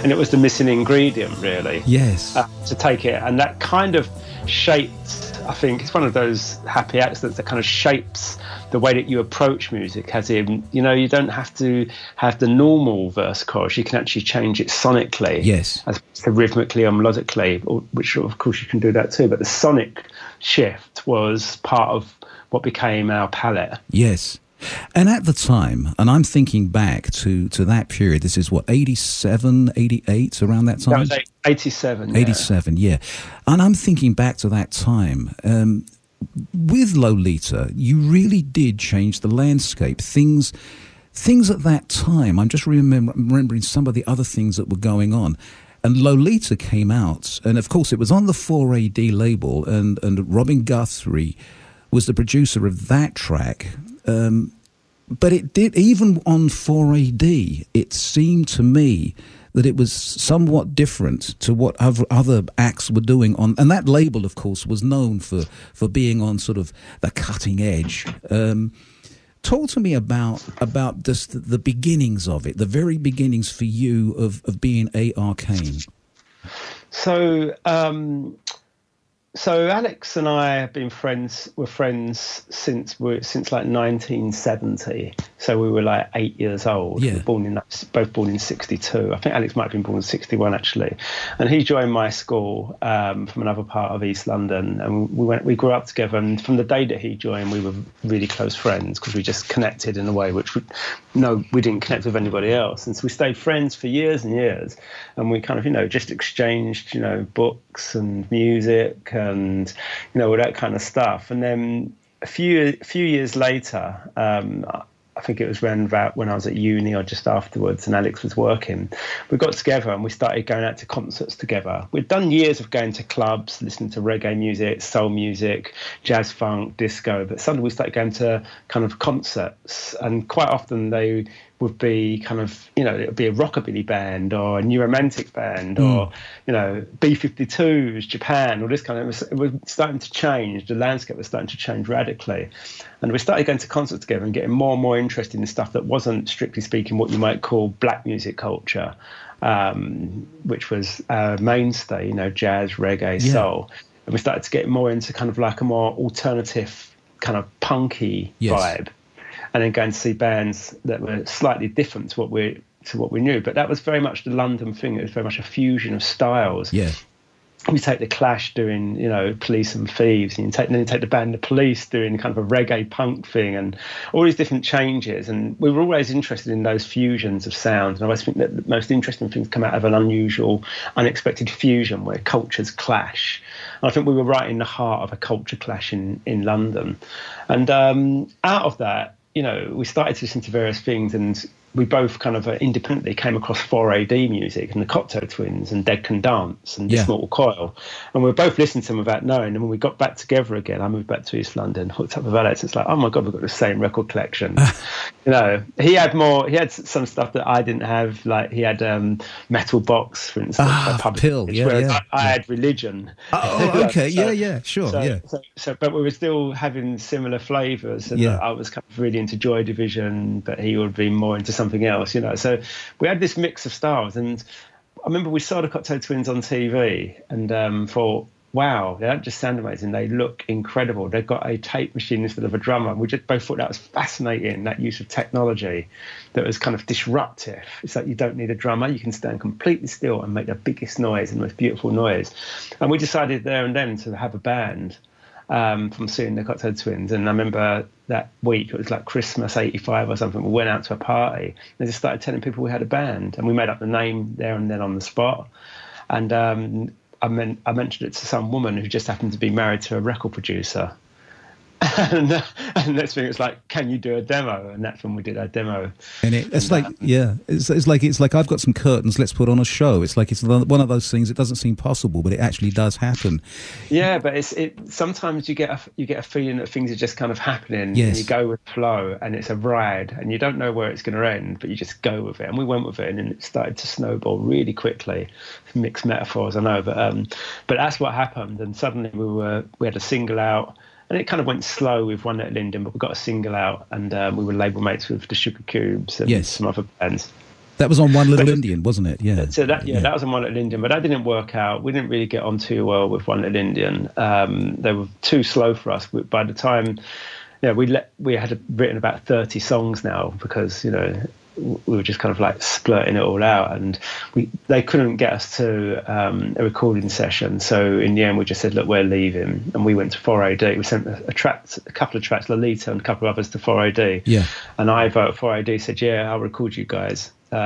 and it was the missing ingredient, really. Yes. To take it, and that kind of shaped, I think it's one of those happy accidents that kind of shapes the way that you approach music, as in, you know, you don't have to have the normal verse chorus, you can actually change it sonically, yes, as opposed to rhythmically or melodically, which of course you can do that too, but the sonic shift was part of what became our palette. Yes. And at the time, and I'm thinking back to that period, this is what, 87, 88, around that time? That was 87. 87, yeah. And I'm thinking back to that time. With Lolita, you really did change the landscape. Things at that time, I'm just remembering some of the other things that were going on. And Lolita came out, and of course it was on the 4AD label, and Robin Guthrie was the producer of that track. But it did, even on 4AD, it seemed to me that it was somewhat different to what other acts were doing on, and that label, of course, was known for being on sort of the cutting edge. Talk to me about just the beginnings of it, the very beginnings for you of being A.R. Kane. So Alex and I have been friends since like 1970. So we were like 8 years old. Yeah. We were both born in 62. I think Alex might have been born in 61 actually. And he joined my school from another part of East London, and we grew up together. And from the day that he joined, we were really close friends because we just connected in a way which we didn't connect with anybody else. And so we stayed friends for years and years, and we kind of, you know, just exchanged, you know, books and music and, you know, all that kind of stuff. And then a few years later, I think it was around about when I was at uni or just afterwards, and Alex was working, we got together and we started going out to concerts together. We'd done years of going to clubs, listening to reggae music, soul music, jazz, funk, disco, but suddenly we started going to kind of concerts, and quite often they would be kind of, you know, it would be a rockabilly band or a new romantic band or, you know, B-52s, Japan, or this kind of, it was starting to change. The landscape was starting to change radically. And we started going to concerts together and getting more and more interested in stuff that wasn't, strictly speaking, what you might call black music culture, which was mainstay, you know, jazz, reggae, soul. And we started to get more into kind of like a more alternative kind of punky vibe. And then going to see bands that were slightly different to what we knew. But that was very much the London thing. It was very much a fusion of styles. Yeah. You take the Clash doing, you know, Police and Thieves, and then you take the band The Police doing kind of a reggae punk thing, and all these different changes. And we were always interested in those fusions of sound. And I always think that the most interesting things come out of an unusual, unexpected fusion where cultures clash. And I think we were right in the heart of a culture clash in London. And out of that, you know, we started to listen to various things, and we both kind of independently came across 4AD music and the Cocteau Twins and Dead Can Dance and This Mortal Coil. And we were both listening to them without knowing. And when we got back together again, I moved back to East London, hooked up with Alex. It's like, oh my God, we've got the same record collection. You know, he had some stuff that I didn't have. Like he had Metal Box, for instance. Pill, I had Religion. Oh, okay, sure. So, but we were still having similar flavours. And I was kind of really into Joy Division, but he would be more into something else, you know. So we had this mix of styles, and I remember we saw the Cocteau Twins on TV and thought, wow, they don't just sound amazing, they look incredible. They've got a tape machine instead of a drummer. And we just both thought that was fascinating, that use of technology that was kind of disruptive. It's like you don't need a drummer, you can stand completely still and make the biggest noise and the most beautiful noise. And we decided there and then to have a band from seeing the Cocteau Twins. And I remember that week, it was like Christmas 85 or something, we went out to a party and just started telling people we had a band, and we made up the name there and then on the spot. And I mentioned it to some woman who just happened to be married to a record producer. And next thing, it's like, can you do a demo? And that's when we did our demo. And it's like I've got some curtains, let's put on a show. It's like it's one of those things. It doesn't seem possible, but it actually does happen. Yeah, but sometimes you get a feeling that things are just kind of happening. Yes. And you go with the flow, and it's a ride, and you don't know where it's going to end, but you just go with it. And we went with it, and it started to snowball really quickly. Mixed metaphors, I know, but that's what happened. And suddenly we had a single out. And it kind of went slow with One at Linden, but we got a single out, and we were label mates with the Sugar Cubes and some other bands. That was on One Little Indian, wasn't it? Yeah. So that was on One Little Indian, but that didn't work out. We didn't really get on too well with One Little Indian. They were too slow for us. By the time, we had written about 30 songs now, because we were just kind of like splurting it all out, and they couldn't get us to a recording session. So in the end, we just said, look, we're leaving, and we went to 4AD. We sent a couple of tracks, Lolita and a couple of others, to 4AD. Yeah. And Ivo at 4AD said, yeah, I'll record you guys.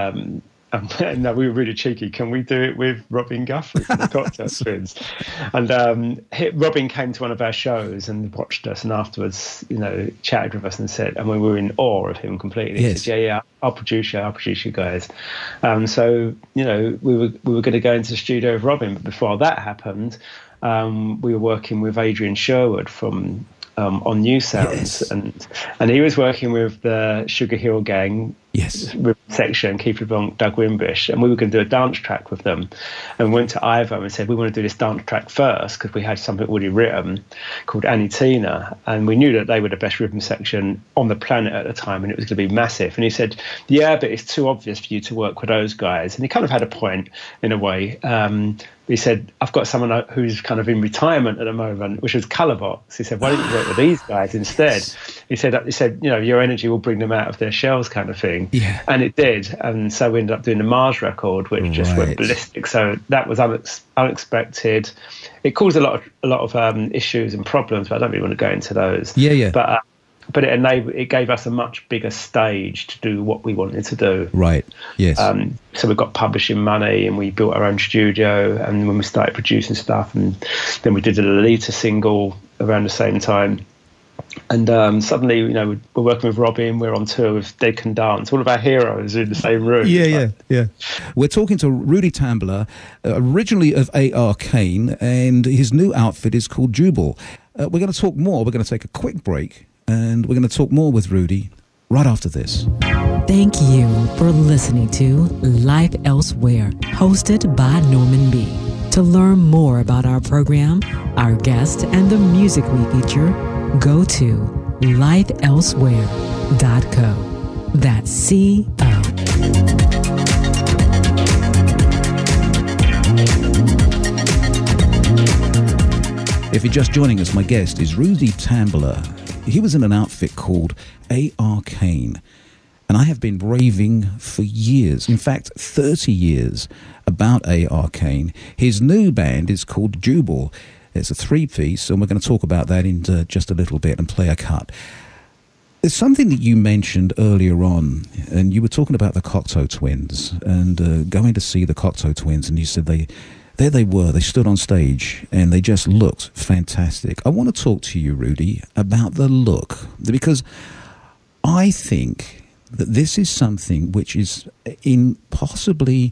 And no, we were really cheeky. Can we do it with Robin Guthrie from the Cocktail Twins? And Robin came to one of our shows and watched us, and afterwards, chatted with us and said, and we were in awe of him completely. Yes. He said, yeah, I'll produce you guys. So we were going to go into the studio with Robin, but before that happened, we were working with Adrian Sherwood from on New Sounds, yes. and he was working with the Sugar Hill Gang. Yes. Section, Keith LeBlanc, Doug Wimbish, and we were going to do a dance track with them. And we went to Ivo and said, we want to do this dance track first, because we had something already written called Annie Tina, and we knew that they were the best rhythm section on the planet at the time, and it was going to be massive. And he said, yeah, but it's too obvious for you to work with those guys. And he kind of had a point in a way. He said, I've got someone who's kind of in retirement at the moment, which was Colourbox. He said, why don't you work with these guys instead? He said, your energy will bring them out of their shells, kind of thing. Yeah. And it did. And so we ended up doing the Mars record, which just went ballistic. So that was unexpected. It caused a lot of issues and problems, but I don't really want to go into those. Yeah. But it gave us a much bigger stage to do what we wanted to do. Right. Yes. So we got publishing money, and we built our own studio. And when we started producing stuff, and then we did a Lolita single around the same time. And suddenly, we're working with Robin. We're on tour with Dead Can Dance. All of our heroes are in the same room. Yeah. We're talking to Rudy Tambler, originally of A.R. Kane, and his new outfit is called Jubal. We're going to talk more. We're going to take a quick break, and we're going to talk more with Rudy right after this. Thank you for listening to Life Elsewhere, hosted by Norman B. To learn more about our program, our guests, and the music we feature, go to lifeelsewhere.co. That's C-O. If you're just joining us, my guest is Rudy Tambler. He was in an outfit called A.R. Kane. And I have been raving for years, in fact 30 years, about A.R. Kane. His new band is called Jubal. It's a three-piece, and we're going to talk about that in just a little bit and play a cut. There's something that you mentioned earlier on, and you were talking about the Cocteau Twins and going to see the Cocteau Twins, and you said they stood on stage, and they just looked fantastic. I want to talk to you, Rudy, about the look, because I think that this is something which is possibly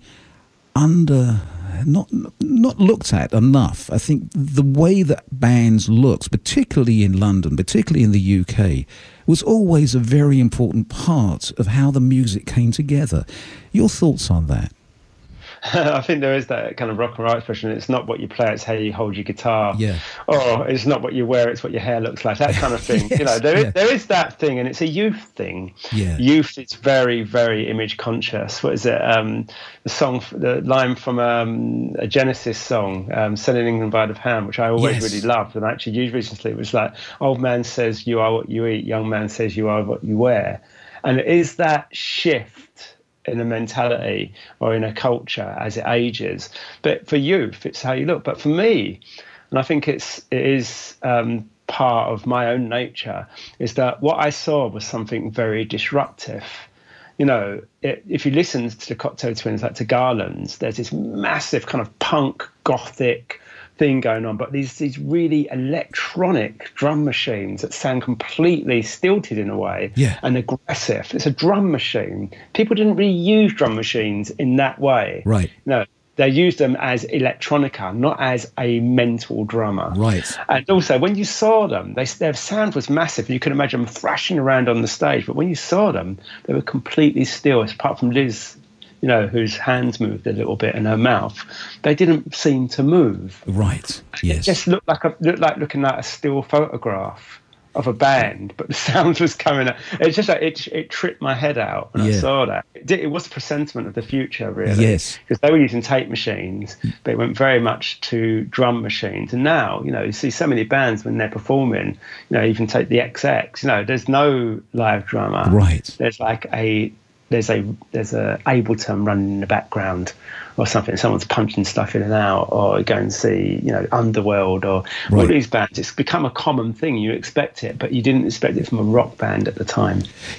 not looked at enough. I think the way that bands looks, particularly in London, particularly in the UK, was always a very important part of how the music came together. Your thoughts on that? I think there is that kind of rock and roll expression. It's not what you play, it's how you hold your guitar. Yeah. Or it's not what you wear, it's what your hair looks like. That kind of thing. Yes. There is that thing, and it's a youth thing. Yeah. Youth is very, very image conscious. What is it? The line from a Genesis song, "Selling England by the Pound," which I always really loved, and I actually used recently. It was like, "Old man says you are what you eat, young man says you are what you wear," and it is that shift in a mentality or in a culture as it ages. But for youth, it's how you look. But for me, and I think it is part of my own nature, is that what I saw was something very disruptive. If you listen to the Cocteau Twins, like to Garland's, there's this massive kind of punk, gothic thing going on, but these really electronic drum machines that sound completely stilted in a way, and aggressive. It's a drum machine. People didn't really use drum machines in that way. Right. No, they used them as electronica, not as a mental drummer. Right. And also, when you saw them, their sound was massive. You could imagine them thrashing around on the stage, but when you saw them, they were completely still, apart from Liz, whose hands moved a little bit and her mouth. They didn't seem to move. Right. Yes. It just looked like looking at a still photograph of a band, but the sound was coming out. It's just like it tripped my head out when I saw that. It was a presentiment of the future, really. Yes, because they were using tape machines, but it went very much to drum machines. And now, you see so many bands when they're performing. Even take the XX. There's no live drummer. Right. There's like there's a Ableton running in the background or something. Someone's punching stuff in and out, or go and see Underworld or all these bands. It's become a common thing. You expect it, but you didn't expect it from a rock band at the time.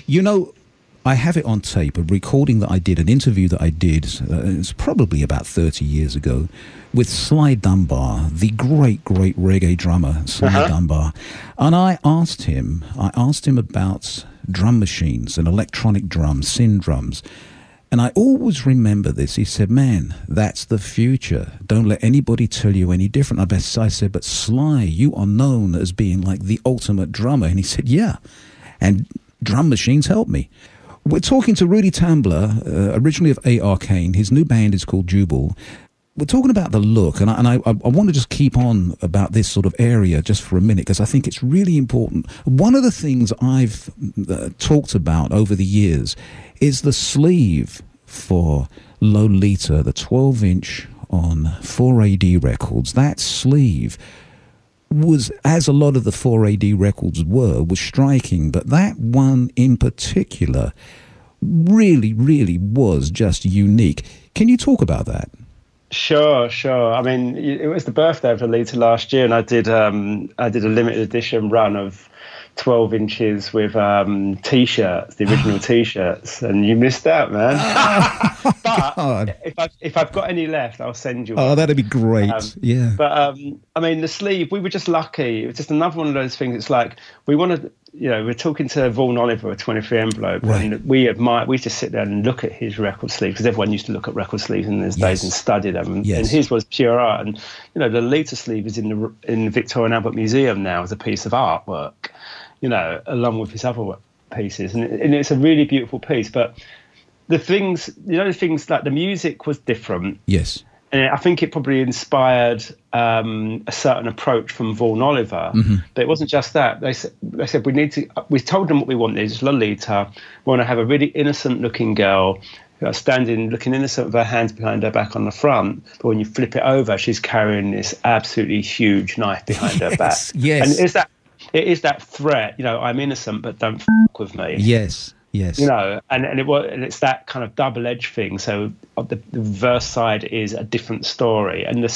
I have it on tape, a recording that I did, an interview that I did, it's probably about 30 years ago, with Sly Dunbar, the great reggae drummer, Sly Dunbar. And I asked him about drum machines and electronic drums, syn drums. And I always remember this. He said, man, that's the future. Don't let anybody tell you any different. I said, but Sly, you are known as being like the ultimate drummer. And he said, yeah, and drum machines help me. We're talking to Rudy Tambler, originally of A. Arcane. His new band is called Jubal. We're talking about the look, and I want to just keep on about this sort of area just for a minute, because I think it's really important. One of the things I've talked about over the years is the sleeve for Lolita, the 12-inch on 4AD records. That sleeve was, as a lot of the 4AD records was striking, but that one in particular really was just unique. Can you talk about that? Sure. I mean, it was the birthday of Lolita last year, and I did a limited edition run of 12 inches with T-shirts, the original T-shirts, and you missed out, man. But if I've got any left, I'll send you one. Oh, that'd be great. Yeah. But I mean, the sleeve, we were just lucky. It was just another one of those things. It's like we wanted, we're talking to Vaughan Oliver, a 23 Envelope, and we just sit there and look at his record sleeve, because everyone used to look at record sleeves in those days and study them. And his was pure art. And the Lolita sleeve is in the Victoria and Albert Museum now as a piece of artwork, along with his other pieces, and it's a really beautiful piece. But the things like the music was different. Yes. And I think it probably inspired a certain approach from Vaughan Oliver. Mm-hmm. But it wasn't just that. They said we told them what we wanted. It's Lolita. We want to have a really innocent-looking girl standing, looking innocent with her hands behind her back on the front. But when you flip it over, she's carrying this absolutely huge knife behind her back. Yes. And it is that threat, I'm innocent, but don't f*** with me. Yes. And it's that kind of double-edged thing. So the verse side is a different story, and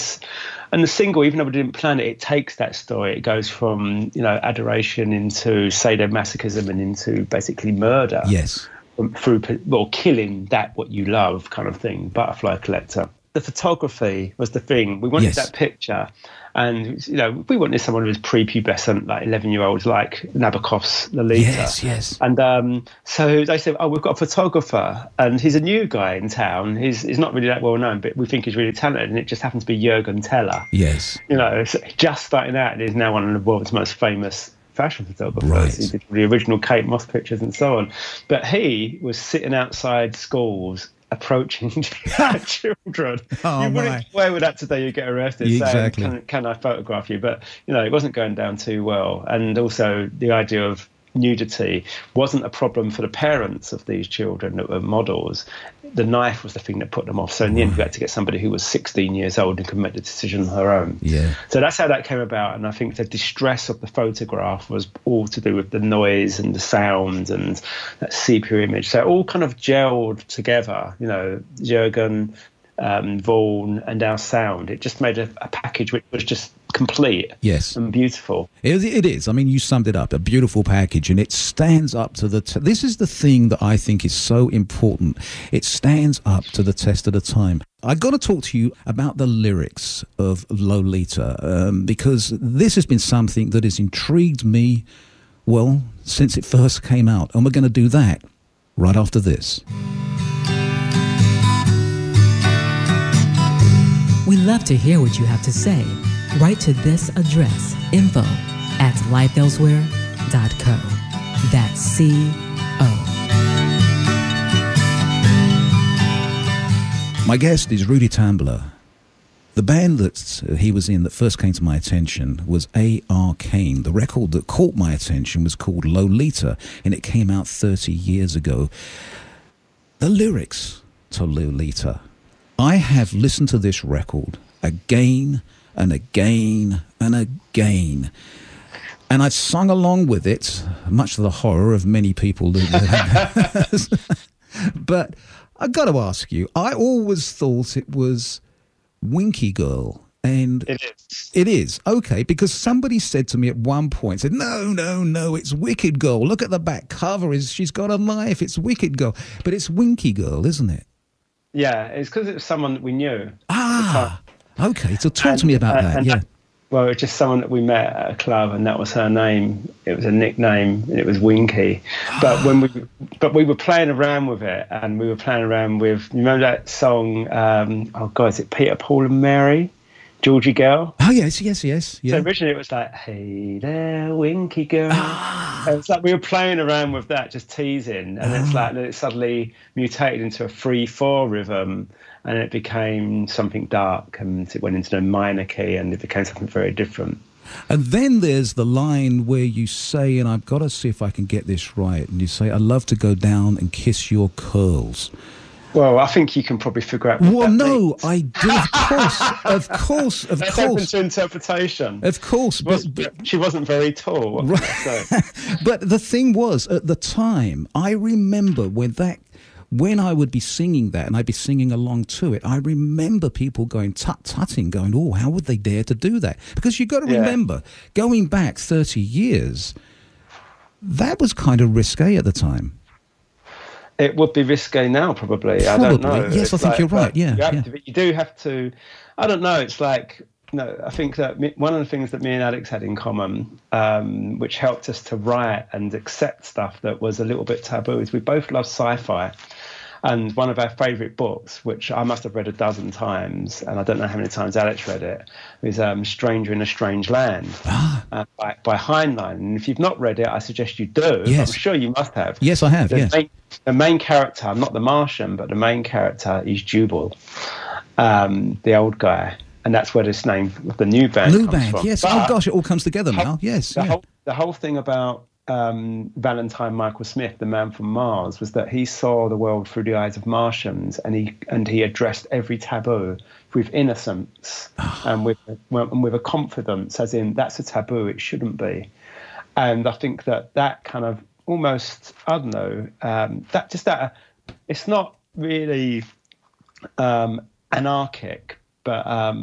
the single, even though we didn't plan it, it takes that story. It goes from adoration into sadomasochism and into basically murder. Yes. Through killing what you love, kind of thing. Butterfly Collector. The photography was the thing. We wanted that picture. And, we wanted someone who was prepubescent, like 11-year-olds, like Nabokov's Lolita. Yes. And so they said, we've got a photographer, and he's a new guy in town. He's not really that well known, but we think he's really talented, and it just happens to be Jürgen Teller. Yes. Just starting out, and he's now one of the world's most famous fashion photographers. Right. He did the original Kate Moss pictures and so on. But he was sitting outside schools approaching children. Oh, you wouldn't get away with that today. You get arrested. Exactly. Saying, can I photograph you? But it wasn't going down too well. And also the idea of nudity wasn't a problem for the parents of these children that were models. The knife was the thing that put them off. So in the end, we had to get somebody who was 16 years old and could make the decision on her own. Yeah. So that's how that came about. And I think the distress of the photograph was all to do with the noise and the sound and that sepia image. So it all kind of gelled together, Jürgen, Vaughan, and our sound. It just made a package which was just complete and beautiful. It is. I mean, you summed it up. A beautiful package, and it stands up to the... This is the thing that I think is so important. It stands up to the test of the time. I've got to talk to you about the lyrics of Lolita, because this has been something that has intrigued me, since it first came out. And we're going to do that right after this. We love to hear what you have to say. Write to this address, info@lifeelsewhere.co. That's C-O. My guest is Rudy Tambler. The band that he was in that first came to my attention was A.R. Kane. The record that caught my attention was called Lolita, and it came out 30 years ago. The lyrics to Lolita. I have listened to this record again and again and again. And I've sung along with it, much to the horror of many people. But I've got to ask you, I always thought it was Winky Girl. And it is. Okay, because somebody said to me at one point, said, no, it's Wicked Girl. Look at the back cover. She's got a knife. It's Wicked Girl. But it's Winky Girl, isn't it? Yeah, it's because it was someone that we knew. Okay. So talk to me about that. Yeah. Well, it's just someone that we met at a club, and that was her name. It was a nickname, and it was Winky. But we were playing around with it, and we were playing around with. You remember that song? Is it Peter, Paul, and Mary? Georgie Girl. Oh yes. Yeah. So originally it was like, "Hey there, Winky Girl." And it's like we were playing around with that, just teasing, and it's like it suddenly mutated into a 3/4 rhythm, and it became something dark, and it went into a minor key, and it became something very different. And then there's the line where you say, and I've got to see if I can get this right, and you say, "I love to go down and kiss your curls." Well, I think you can probably figure out what that means. I do, of course. That's open to interpretation. Of course. But she wasn't very tall. Right. But the thing was, at the time, I remember when I would be singing that and I'd be singing along to it, I remember people going tut-tutting, going, oh, how would they dare to do that? Because you've got to remember, going back 30 years, that was kind of risque at the time. It would be risque now, probably. I don't know. Yes, I think you're right. Yeah. You do have to. I don't know. It's like, I think that one of the things that me and Alex had in common, which helped us to write and accept stuff that was a little bit taboo, is we both love sci-fi. And one of our favourite books, which I must have read 12 times, and I don't know how many times Alex read it, is Stranger in a Strange Land by Heinlein. And if you've not read it, I suggest you do. Yes. I'm sure you must have. Yes, I have, The main character, not the Martian, but the main character is Jubal, the old guy. And that's where this name of the new band comes from. Yes. But, it all comes together now. Yes. The whole thing about Valentine Michael Smith, the man from Mars, was that he saw the world through the eyes of Martians, and he addressed every taboo with innocence and with a confidence, as in that's a taboo, it shouldn't be. And I think that kind of almost, I don't know, it's not really anarchic, but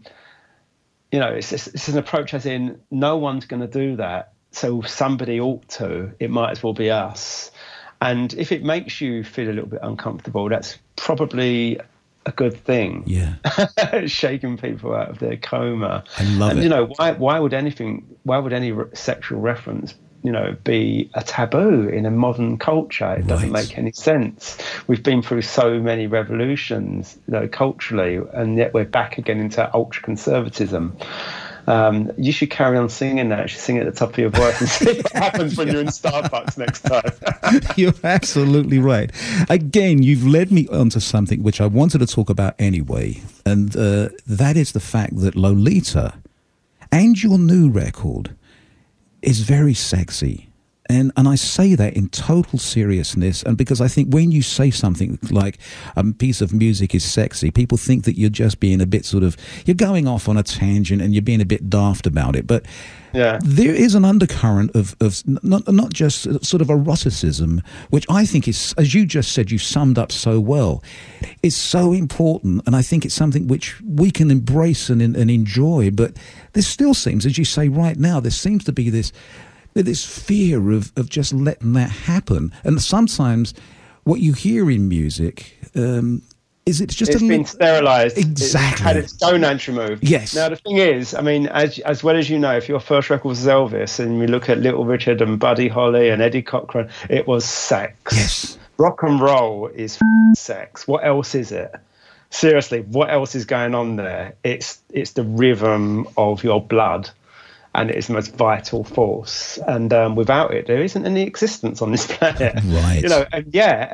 it's an approach as in no one's going to do that. So somebody ought to. It might as well be us. And if it makes you feel a little bit uncomfortable, that's probably a good thing. Yeah. Shaking people out of their coma. I love it. Why would any sexual reference, be a taboo in a modern culture? It doesn't make any sense. We've been through so many revolutions, culturally, and yet we're back again into ultra conservatism. You should carry on singing that. You should sing it at the top of your voice and see what happens when you're in Starbucks next time. You're absolutely right. Again, you've led me onto something which I wanted to talk about anyway, and that is the fact that Lolita and your new record is very sexy. And I say that in total seriousness, and because I think when you say something like a piece of music is sexy, people think that you're just being a bit you're going off on a tangent and you're being a bit daft about it. But there is an undercurrent of not just sort of eroticism, which I think is, as you just said, you summed up so well, is so important. And I think it's something which we can embrace and enjoy. But there still seems, as you say right now, there seems to be this fear of just letting that happen. And sometimes what you hear in music is it's been sterilised. Exactly. It's had its gonads removed. Yes. Now, the thing is, I mean, as well as you know, if your first record was Elvis and we look at Little Richard and Buddy Holly and Eddie Cochran, it was sex. Yes. Rock and roll is sex. What else is it? Seriously, what else is going on there? It's the rhythm of your blood. And it is the most vital force. And without it, there isn't any existence on this planet. Right. And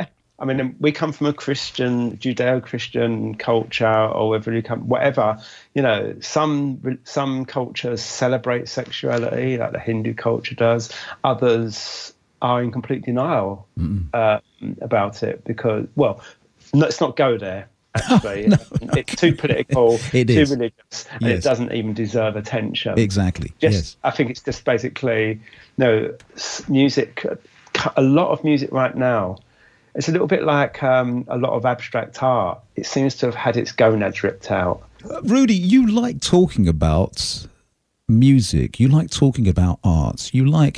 I mean, we come from a Christian, Judeo-Christian culture, or whether you come, whatever, you know, some cultures celebrate sexuality, like the Hindu culture does. Others are in complete denial about it because, well, let's not go there. Actually, No. It's too political, It too is. religious, and Yes. it doesn't even deserve attention. Exactly. Yes. I think it's just basically, music. A lot of music right now, it's a little bit like a lot of abstract art. It seems to have had its gonads ripped out. Rudy, you like talking about music. You like talking about arts.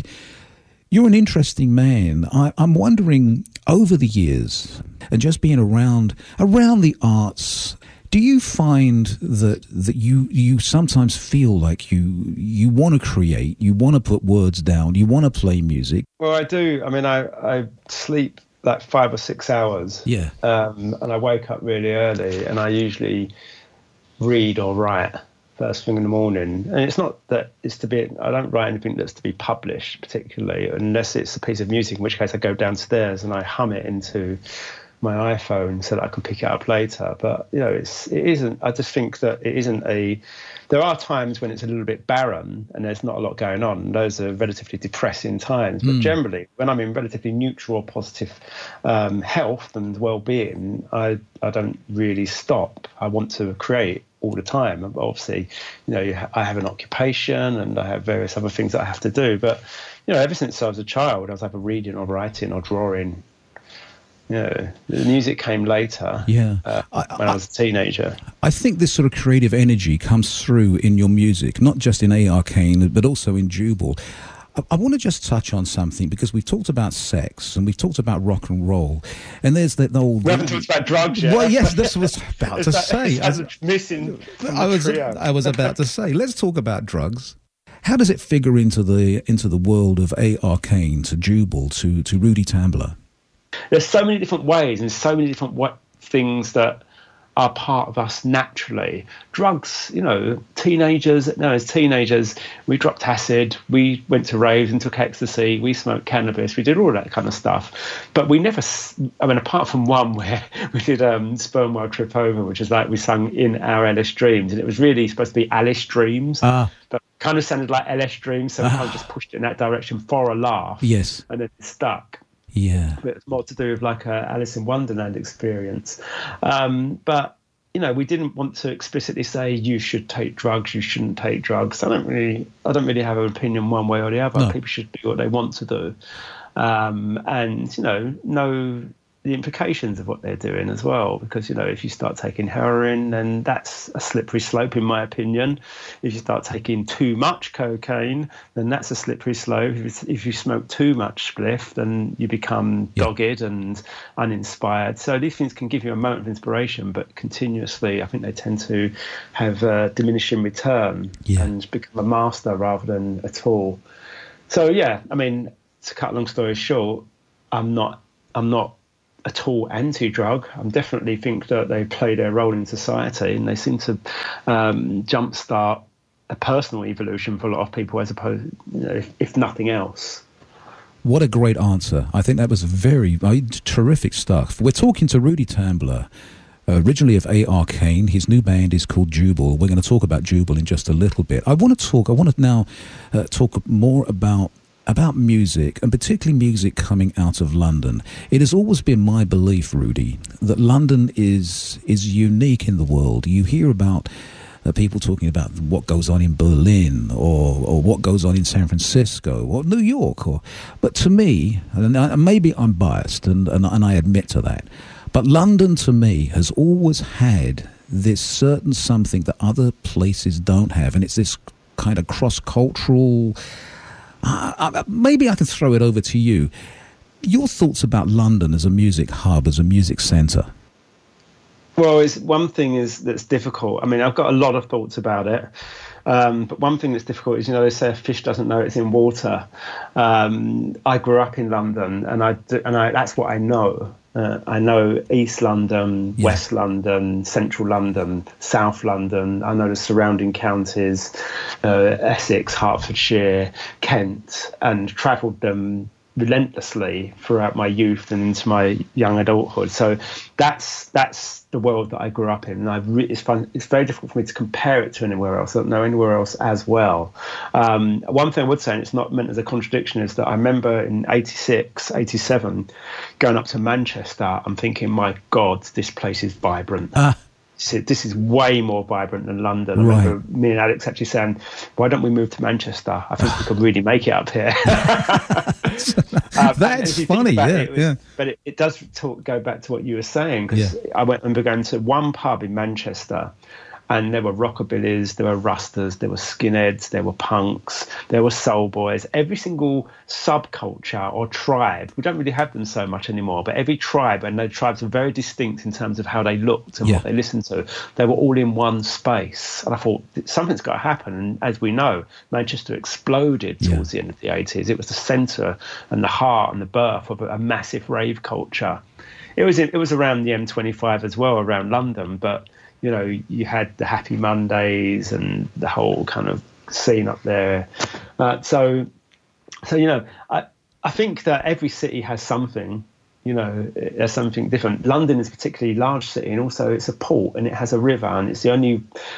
You're an interesting man. I'm wondering, over the years, and just being around the arts, do you find that you sometimes feel like you want to create, you want to put words down, you want to play music? Well, I do. I mean, I sleep like 5 or 6 hours. Yeah. And I wake up really early, and I usually read or write first thing in the morning. And it's not that it's to be, I don't write anything that's to be published particularly, unless it's a piece of music, in which case I go downstairs and I hum it into my iPhone so that I can pick it up later. But, you know, it isn't, I just think that it isn't there are times when it's a little bit barren and there's not a lot going on. Those are relatively depressing times. But generally, when I'm in relatively neutral or positive health and well-being, I don't really stop. I want to create all the time. Obviously, you know, I have an occupation and I have various other things that I have to do. But, you know, ever since I was a child, I was either reading or writing or drawing. You know, the music came later. Yeah. When I was a teenager. I think this sort of creative energy comes through in your music, not just in A. Arcane, but also in Jubal. I want to just touch on something, because we've talked about sex and we've talked about rock and roll, and there's that old. We haven't talked about drugs yet. Well, yes, this was about to say. Missing. I was about to say. Let's talk about drugs. How does it figure into the world of A. Arcane, to Jubal, to Rudy Tambler? There's so many different ways and so many different things that are part of us naturally. Drugs, you know, as teenagers, we dropped acid, we went to raves and took ecstasy, we smoked cannabis, we did all that kind of stuff. But we never, I mean, apart from one where we did Sperm Whale Trip Over, which is like we sung In Our Alice Dreams, and it was really supposed to be Alice Dreams, but kind of sounded like LS Dreams, so we kind of just pushed it in that direction for a laugh. Yes. And then it stuck. Yeah. But it's more to do with like a Alice in Wonderland experience. But, you know, we didn't want to explicitly say you should take drugs, you shouldn't take drugs. I don't really have an opinion one way or the other. No. People should do what they want to do. And, you know the implications of what they're doing as well, because, you know, if you start taking heroin, then that's a slippery slope, in my opinion. If you start taking too much cocaine, then that's a slippery slope. If you smoke too much spliff, then you become dogged and uninspired. So these things can give you a moment of inspiration, but continuously, I think they tend to have a diminishing return and become a master rather than a tool. So, yeah, I mean, to cut a long story short, I'm not at all anti-drug. I definitely think that they play their role in society, and they seem to jumpstart a personal evolution for a lot of people, as opposed, you know, if nothing else. What a great answer. I think that was very terrific stuff. We're talking to Rudy Tambler, originally of A. Arcane. His new band is called Jubal. We're going to talk about Jubal in just a little bit. I want to now talk more about music, and particularly music coming out of London. It has always been my belief, Rudy, that London is unique in the world. You hear about people talking about what goes on in Berlin or what goes on in San Francisco or New York. But to me, and maybe I'm biased, and I admit to that, but London to me has always had this certain something that other places don't have, and it's this kind of cross-cultural... maybe I can throw it over to you. Your thoughts about London as a music hub, as a music centre? Well, it's one thing that's difficult. I mean, I've got a lot of thoughts about it. But one thing that's difficult is, you know, they say a fish doesn't know it's in water. I grew up in London, and that's what I know. I know East London, West London, Central London, South London. I know the surrounding counties, Essex, Hertfordshire, Kent, and travelled them relentlessly throughout my youth and into my young adulthood. So that's the world that I grew up in, and it's fun. It's very difficult for me to compare it to anywhere else. I don't know anywhere else as well. One thing I would say, and it's not meant as a contradiction, is that I remember in 86, 87, going up to Manchester. I'm thinking, my God, this place is vibrant. This is way more vibrant than London. I remember me and Alex actually saying, why don't we move to Manchester? I think we could really make it up here. That's funny, But it does go back to what you were saying, because I remember going to one pub in Manchester, and there were rockabillys, there were rustas, there were skinheads, there were punks, there were soul boys. Every single subculture or tribe, we don't really have them so much anymore, but every tribe, and those tribes are very distinct in terms of how they looked and what they listened to. They were all in one space. And I thought, something's got to happen. And as we know, Manchester exploded towards the end of the 80s. It was the centre and the heart and the birth of a massive rave culture. It was around the M25 as well, around London, but you know, you had the Happy Mondays and the whole kind of scene up there. So you know, I think that every city has something. You know, there's something different. London is a particularly large city, and also it's a port, and it has a river, and it's the only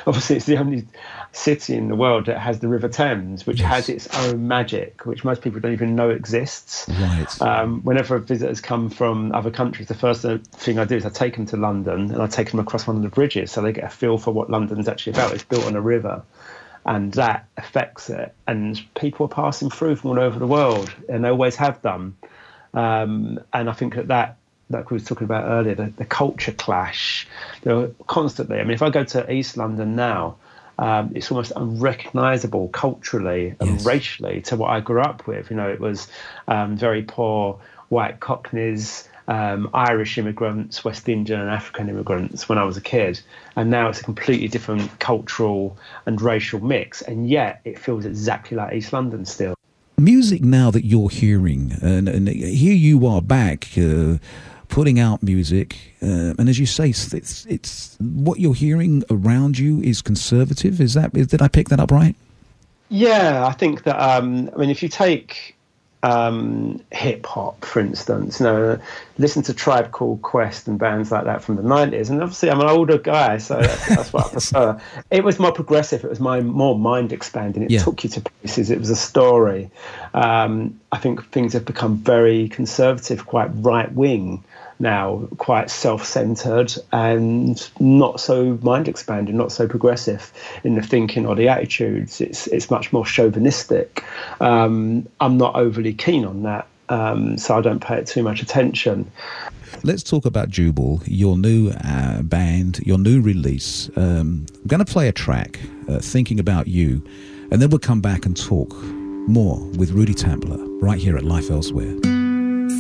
city in the world that has the River Thames, which has its own magic, which most people don't even know exists. Right. Whenever visitors come from other countries, the first thing I do is I take them to London, and I take them across one of the bridges, so they get a feel for what London's actually about. It's built on a river, and that affects it. And people are passing through from all over the world, and they always have done. And I think that like we were talking about earlier, the culture clash, they're constantly. I mean, if I go to East London now, it's almost unrecognisable culturally and racially to what I grew up with. You know, it was very poor white Cockneys, Irish immigrants, West Indian and African immigrants when I was a kid. And now it's a completely different cultural and racial mix. And yet it feels exactly like East London still. Music now that you're hearing, and here you are back putting out music, and as you say, it's what you're hearing around you is conservative. Did I pick that up right? Yeah, I think that. I mean, if you take hip hop, for instance, you know, listen to Tribe Called Quest and bands like that from the 90s, and obviously I'm an older guy, so that's what I prefer. It was more progressive, it was more mind expanding, it took you to places, it was a story. I think things have become very conservative, quite right wing now, quite self-centered and not so mind expanding, not so progressive in the thinking or the attitudes. It's much more chauvinistic. I'm not overly keen on that, so I don't pay it too much attention. Let's talk about Jubal, your new band, your new release. I'm going to play a track, Thinking About You, and then we'll come back and talk more with Rudy Tambler right here at Life Elsewhere.